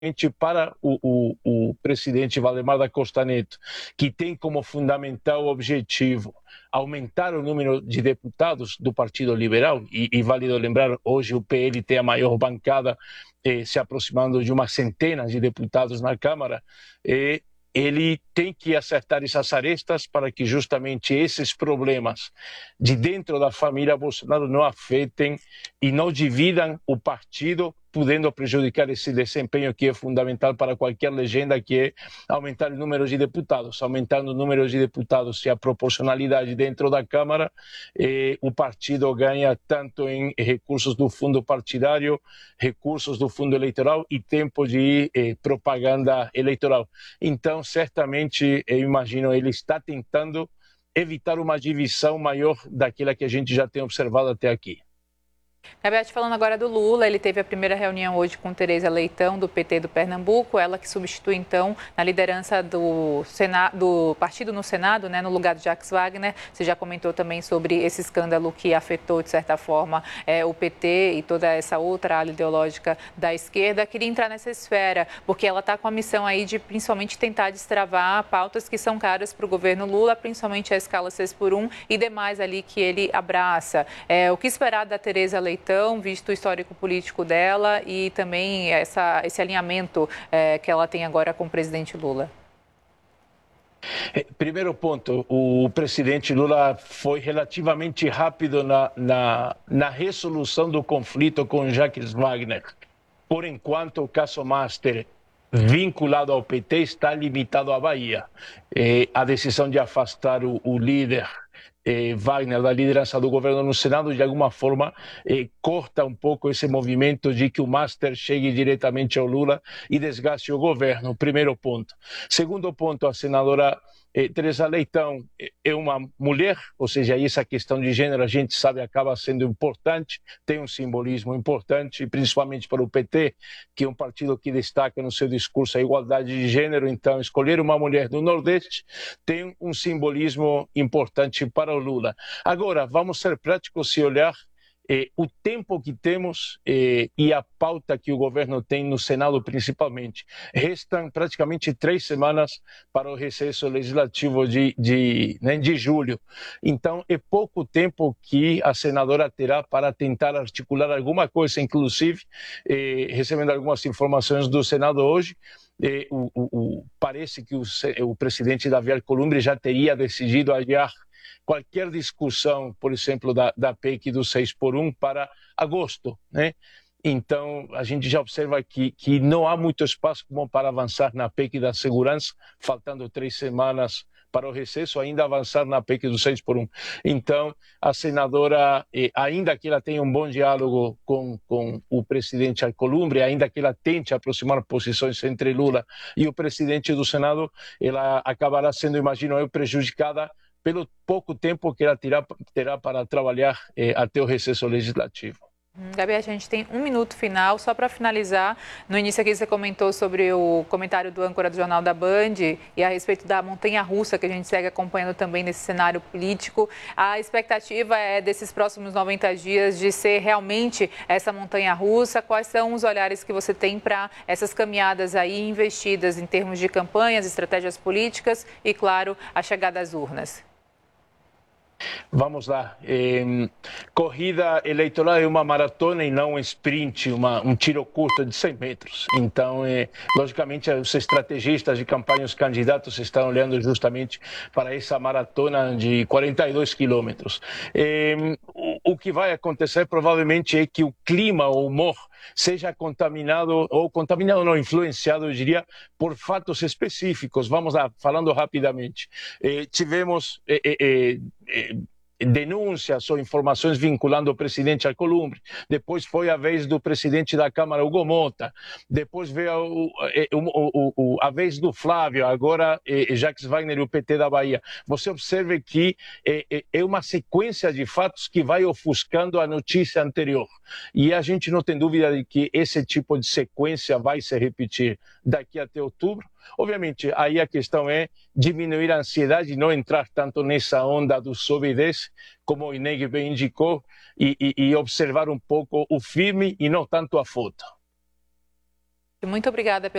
para o presidente Valdemar da Costa Neto, que tem como fundamental objetivo aumentar o número de deputados do Partido Liberal, e válido lembrar, hoje o PL tem a maior bancada, se aproximando de uma centena de deputados na Câmara, ele tem que acertar essas arestas para que justamente esses problemas de dentro da família Bolsonaro não afetem e não dividam o partido, podendo prejudicar esse desempenho que é fundamental para qualquer legenda, que é aumentar o número de deputados. Aumentando o número de deputados e a proporcionalidade dentro da Câmara, o partido ganha tanto em recursos do fundo partidário, recursos do fundo eleitoral e tempo de propaganda eleitoral. Então, certamente, eu imagino, ele está tentando evitar uma divisão maior daquela que a gente já tem observado até aqui. Gabriel, falando agora do Lula, ele teve a primeira reunião hoje com Tereza Leitão, do PT do Pernambuco, ela que substitui, então, na liderança do partido no Senado, né, no lugar do Jacques Wagner. Você já comentou também sobre esse escândalo que afetou, de certa forma, o PT e toda essa outra ala ideológica da esquerda. Queria entrar nessa esfera, porque ela está com a missão aí de, principalmente, tentar destravar pautas que são caras para o governo Lula, principalmente a escala 6x1 e demais ali que ele abraça. O que esperar da Tereza Leitão, visto o histórico político dela e também esse alinhamento que ela tem agora com o presidente Lula? Primeiro ponto, o presidente Lula foi relativamente rápido na resolução do conflito com Jacques Wagner. Por enquanto, o caso Master, vinculado ao PT, está limitado à Bahia. A decisão de afastar o líder Wagner da liderança do governo no Senado, de alguma forma, corta um pouco esse movimento de que o Master chegue diretamente ao Lula e desgaste o governo. Primeiro ponto. Segundo ponto, a senadora Tereza Leitão é uma mulher, ou seja, essa questão de gênero, a gente sabe, acaba sendo importante, tem um simbolismo importante, principalmente para o PT, que é um partido que destaca no seu discurso a igualdade de gênero. Então, escolher uma mulher do Nordeste tem um simbolismo importante para o Lula. Agora, vamos ser práticos e olhar o tempo que temos e a pauta que o governo tem no Senado, principalmente. Restam praticamente 3 semanas para o recesso legislativo de julho. Então, é pouco tempo que a senadora terá para tentar articular alguma coisa, inclusive, recebendo algumas informações do Senado hoje. Parece que o presidente Davi Alcolumbre já teria decidido adiar qualquer discussão, por exemplo, da PEC do 6x1 para agosto, né? Então, a gente já observa que não há muito espaço como para avançar na PEC da segurança, faltando 3 semanas para o recesso, ainda avançar na PEC do 6x1. Então, a senadora, ainda que ela tenha um bom diálogo com o presidente Alcolumbre, ainda que ela tente aproximar posições entre Lula e o presidente do Senado, ela acabará sendo, imagino eu, prejudicada pelo pouco tempo que ela terá para trabalhar até o recesso legislativo. Gabi, a gente tem 1 minuto final, só para finalizar. No início aqui você comentou sobre o comentário do âncora do Jornal da Band e a respeito da montanha-russa que a gente segue acompanhando também nesse cenário político. A expectativa é desses próximos 90 dias de ser realmente essa montanha-russa. Quais são os olhares que você tem para essas caminhadas aí investidas em termos de campanhas, estratégias políticas e, claro, a chegada às urnas? Vamos lá. Corrida eleitoral é uma maratona e não um sprint, um tiro curto de 100 metros. Então, logicamente, os estrategistas de campanha, os candidatos estão olhando justamente para essa maratona de 42 quilômetros. O que vai acontecer provavelmente é que o clima, o humor, seja contaminado não, influenciado, eu diria, por fatos específicos. Vamos lá, falando rapidamente. Tivemos denúncias ou informações vinculando o presidente Alcolumbre. Depois foi a vez do presidente da Câmara, Hugo Mota. Depois veio a vez do Flávio, agora Jacques Wagner e o PT da Bahia. Você observe que é uma sequência de fatos que vai ofuscando a notícia anterior. E a gente não tem dúvida de que esse tipo de sequência vai se repetir daqui até outubro. Obviamente, aí a questão é diminuir a ansiedade, não entrar tanto nessa onda do sobe e desce, como o Ineg bem indicou, e observar um pouco o filme e não tanto a foto. Muito obrigada